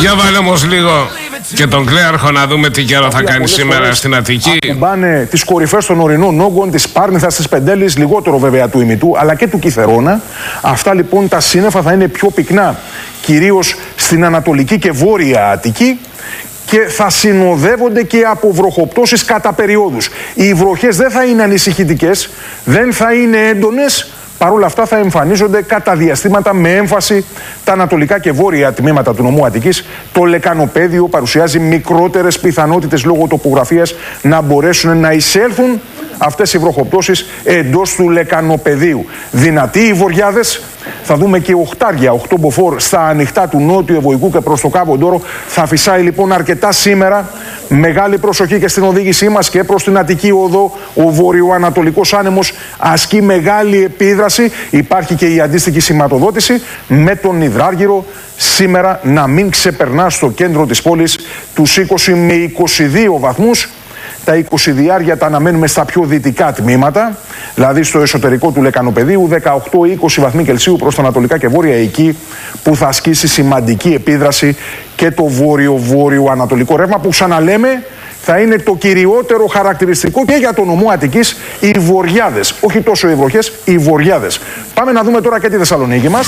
Για βάλε όμως λίγο και τον Κλέαρχο να δούμε τι καιρό θα κάνει σήμερα στην Αττική. Ακουμπάνε τις κορυφές των ορεινών όγκων, της Πάρνηθας, της Πεντέλης, λιγότερο βέβαια του ημιτού, αλλά και του Κιθερώνα. Αυτά λοιπόν τα σύννεφα θα είναι πιο πυκνά, κυρίως στην Ανατολική και Βόρεια Αττική, και θα συνοδεύονται και από βροχοπτώσεις κατά περιόδους. Οι βροχές δεν θα είναι ανησυχητικές, δεν θα είναι έντονες. Παρ' όλα αυτά θα εμφανίζονται κατά διαστήματα με έμφαση τα ανατολικά και βόρεια τμήματα του νομού Αττικής. Το λεκανοπέδιο παρουσιάζει μικρότερες πιθανότητες λόγω τοπογραφίας να μπορέσουν να εισέλθουν αυτές οι βροχοπτώσεις εντός του λεκανοπεδίου. Δυνατοί οι βοριάδες, θα δούμε και οχτάρια, 8 μποφόρ στα ανοιχτά του Νότιου Ευωικού και προς το Κάβο Ντόρο. Θα φυσάει λοιπόν αρκετά σήμερα. Μεγάλη προσοχή και στην οδήγησή μας και προς την Αττική Οδό. Ο βορειοανατολικός άνεμος ασκεί μεγάλη επίδραση. Υπάρχει και η αντίστοιχη σηματοδότηση με τον υδράργυρο σήμερα να μην ξεπερνά στο κέντρο της πόλης τους 20 με 22 βαθμούς. Τα 20 διάρκεια τα αναμένουμε στα πιο δυτικά τμήματα, δηλαδή στο εσωτερικό του λεκανοπεδίου, 18-20 βαθμοί Κελσίου προς τα ανατολικά και βόρεια, εκεί που θα ασκήσει σημαντική επίδραση και το βόρειο-βόρειο-ανατολικό ρεύμα, που ξαναλέμε θα είναι το κυριότερο χαρακτηριστικό και για το νομό Αττικής, οι βοριάδες, όχι τόσο οι βροχές, οι βοριάδες. Πάμε να δούμε τώρα και τη Θεσσαλονίκη μας.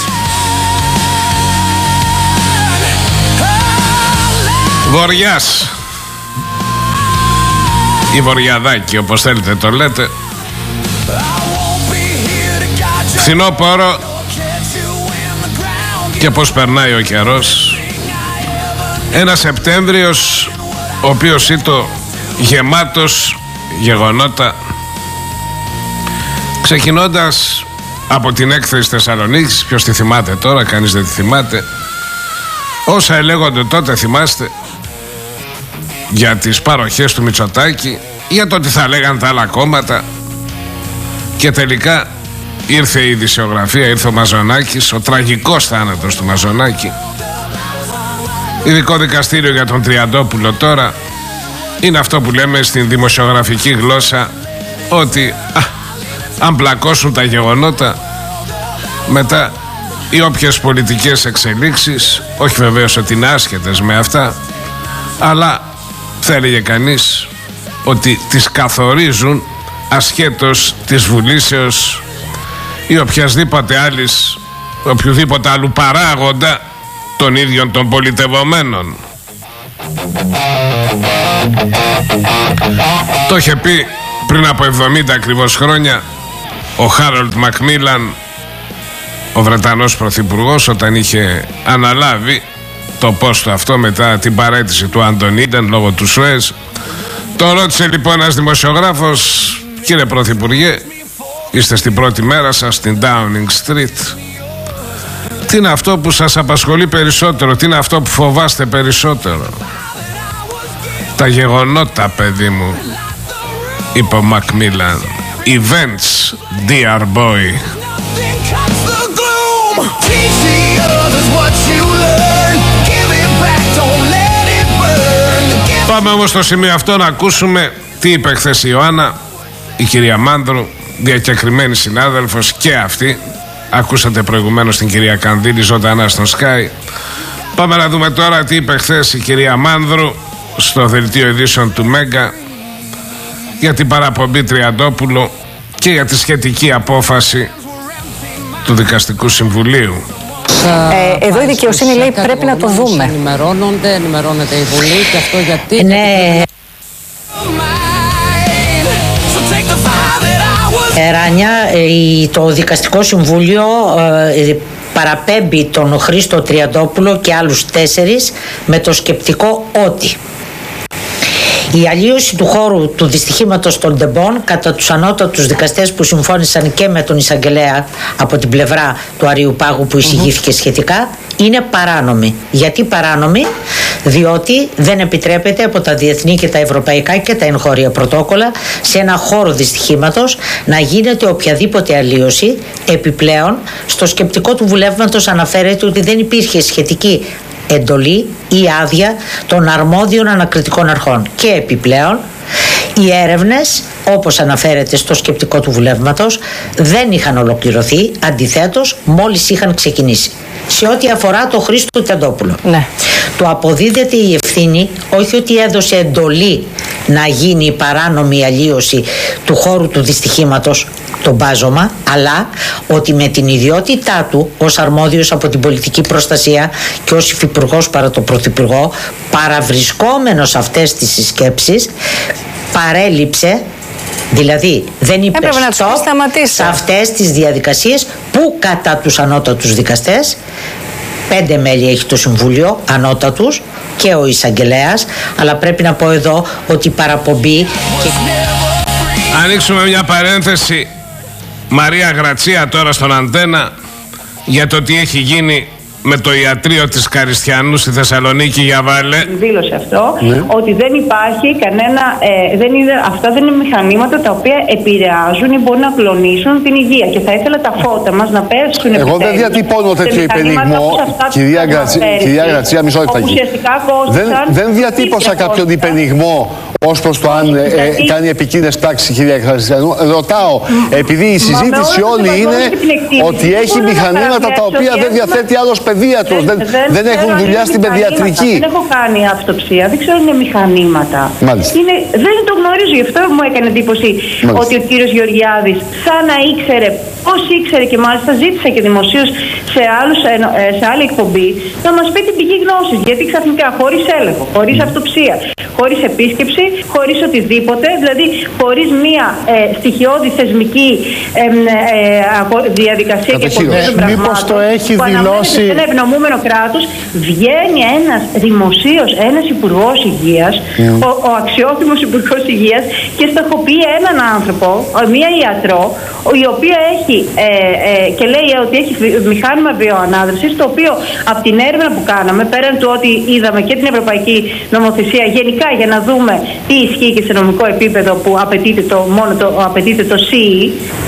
Βοριάς ή Βοριαδάκι, όπως θέλετε το λέτε. Φθινόπωρο και πως περνάει ο καιρός. Ένα Σεπτέμβριος ο οποίος ήταν γεμάτος γεγονότα, ξεκινώντας από την έκθεση Θεσσαλονίκης. Ποιος τη θυμάται τώρα? Κανείς δεν τη θυμάται. Όσα ελέγονται τότε, θυμάστε, για τις παροχές του Μητσοτάκη, για το τι θα λέγαν τα άλλα κόμματα, και τελικά ήρθε η ειδησιογραφία, ήρθε ο Μαζονάκης, ο τραγικός θάνατος του Μαζονάκη. Ειδικό δικαστήριο για τον Τριαντόπουλο τώρα είναι αυτό που λέμε στην δημοσιογραφική γλώσσα, ότι αν πλακώσουν τα γεγονότα, μετά οι όποιες πολιτικές εξελίξεις, όχι βεβαίως ότι είναι άσχετες με αυτά, αλλά θα έλεγε κανείς ότι τις καθορίζουν ασχέτως της βουλήσεως ή οποιοδήποτε άλλου παράγοντα των ίδιων των πολιτευομένων. Το είχε πει πριν από 70 ακριβώς χρόνια ο Χάρολντ Μακμίλαν, ο Βρετανός πρωθυπουργός, όταν είχε αναλάβει το πόστο αυτό μετά την παραίτηση του Άντων Ίντεν λόγω του Σουέζ. Τον ρώτησε λοιπόν ένας δημοσιογράφος: κύριε Πρωθυπουργέ, είστε στην πρώτη μέρα σας στην Downing Street, τι είναι αυτό που σας απασχολεί περισσότερο, τι είναι αυτό που φοβάστε περισσότερο? Τα γεγονότα, παιδί μου, είπε ο Μακμίλαν. Events, dear boy. Πάμε όμως στο σημείο αυτό να ακούσουμε τι είπε χθες η Ιωάννα, η κυρία Μάνδρου, διακεκριμένη συνάδελφος και αυτή. Ακούσατε προηγουμένως την κυρία Κανδύλη ζωντανά στον Sky. Πάμε να δούμε τώρα τι είπε χθες η κυρία Μάνδρου στο δελτίο ειδήσεων του Μέγκα για την παραπομπή Τριαντόπουλου και για τη σχετική απόφαση του Δικαστικού Συμβουλίου. Εδώ η δικαιοσύνη λέει πρέπει να το δούμε. Ενημερώνεται η Βουλή και αυτό γιατί... Ναι. Ράνια, το Δικαστικό Συμβούλιο παραπέμπει τον Χρήστο Τριαντόπουλο και άλλους 4 με το σκεπτικό ότι η αλλίωση του χώρου του δυστυχήματος των Ντεμπών κατά τους ανώτατους δικαστές που συμφώνησαν και με τον εισαγγελέα από την πλευρά του Αριουπάγου που εισηγήθηκε σχετικά είναι παράνομη. Γιατί παράνομη? Διότι δεν επιτρέπεται από τα διεθνή και τα ευρωπαϊκά και τα εγχώρια πρωτόκολλα σε ένα χώρο δυστυχήματος να γίνεται οποιαδήποτε αλλίωση. Επιπλέον, στο σκεπτικό του βουλεύματος αναφέρεται ότι δεν υπήρχε σχετική εντολή ή άδεια των αρμόδιων ανακριτικών αρχών. Και επιπλέον, οι έρευνες, όπως αναφέρεται στο σκεπτικό του βουλεύματος, δεν είχαν ολοκληρωθεί, αντιθέτως μόλις είχαν ξεκινήσει. σε ό,τι αφορά το Χρήστο Τριαντόπουλο. Ναι. Του αποδίδεται η ευθύνη, όχι ότι έδωσε εντολή να γίνει η παράνομη αλλίωση του χώρου του δυστυχήματος, το μπάζωμα, αλλά ότι με την ιδιότητά του ως αρμόδιος από την πολιτική προστασία και ως υφυπουργός παρά το πρωθυπουργό, παραβρισκόμενος αυτές τις συσκέψεις, παρέλειψε, δηλαδή δεν είπε stop σε αυτές τις διαδικασίες που κατά τους ανώτατους δικαστές, 5 μέλη έχει το Συμβούλιο, ανώτατους, και ο εισαγγελέας, αλλά πρέπει να πω εδώ ότι η παραπομπή και... Ανοίξουμε μια παρένθεση. Μαρία Γρατσία τώρα στον Αντένα για το τι έχει γίνει με το ιατρείο της Καριστιανού στη Θεσσαλονίκη. Για βάλε. Δήλωσε αυτό, ότι δεν υπάρχει κανένα, αυτά δεν είναι μηχανήματα τα οποία επηρεάζουν ή μπορούν να κλονίσουν την υγεία. Και θα ήθελα τα φώτα μας να πέσουν. Εγώ δεν διατυπώνω τέτοιο υπενιγμό, κυρία Γρατσία, μισό λεπτάκι. Δεν διατύπωσα κάποιον υπενιγμό ως προς το αν κάνει επικίνδυνες πράξεις η κυρία Καριστιανού. Ρωτάω, επειδή η συζήτηση όλη είναι ότι έχει μηχανήματα τα οποία δεν διαθέτει άλλος παιδίατρος, δεν έχουν δουλειά στην παιδιατρική. Δεν έχω κάνει αυτοψία, δεν ξέρω αν είναι μηχανήματα. Δεν το γνωρίζω, γι' αυτό μου έκανε εντύπωση ότι ο κύριος Γεωργιάδης, σαν να ήξερε, πώς ήξερε, και μάλιστα ζήτησε και δημοσίως σε άλλη εκπομπή, να μας πει την πηγή γνώσης. Γιατί ξαφνικά, χωρίς έλεγχο, χωρίς αυτοψία, χωρίς επίσκεψη, χωρίς οτιδήποτε, δηλαδή χωρίς μία στοιχειώδη θεσμική διαδικασία και πολιτική των πραγμάτων, που αναμένεται σε ένα ευνομούμενο κράτος, βγαίνει ένας δημοσίος, ένας υπουργός υγείας, ο αξιόθυμος υπουργός υγείας, και στοχοποιεί έναν άνθρωπο, μία ιατρό, η οποία έχει και λέει ότι έχει μηχάνημα βιοανάδρυσης, το οποίο από την έρευνα που κάναμε, πέραν του ότι είδαμε και την ευρωπαϊκή νομοθεσία γενικά για να δούμε τι ισχύει και σε νομικό επίπεδο που απαιτείται το CE,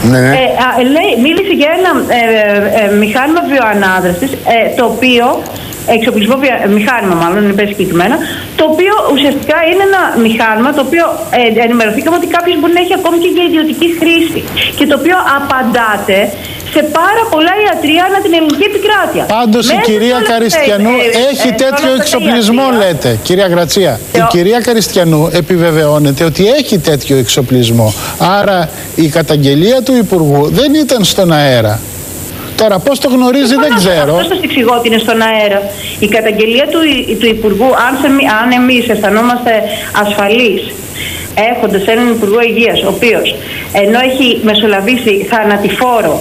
μίλησε για ένα μηχάνημα βιοανάδρυσης, το οποίο εξοπλισμό μηχάνημα, μάλλον είναι συγκεκριμένα, το οποίο ουσιαστικά είναι ένα μηχάνημα το οποίο ενημερωθήκαμε ότι κάποιος μπορεί να έχει ακόμη και για ιδιωτική χρήση, και το οποίο απαντάται σε πάρα πολλά ιατρεία ανά την ελληνική επικράτεια. Πάντως η κυρία Καριστιανού έχει τέτοιο εξοπλισμό, λέτε, κυρία Γρατσία. Η κυρία Καριστιανού επιβεβαιώνεται ότι έχει τέτοιο εξοπλισμό. Άρα η καταγγελία του Υπουργού δεν ήταν στον αέρα. Τώρα πώς το γνωρίζει δεν ξέρω. Αυτό σας εξηγώ ότι είναι στον αέρα. Η καταγγελία του Υπουργού, αν εμείς αισθανόμαστε ασφαλείς έχοντας έναν Υπουργό Υγείας, ο οποίος ενώ έχει μεσολαβήσει θανατηφόρο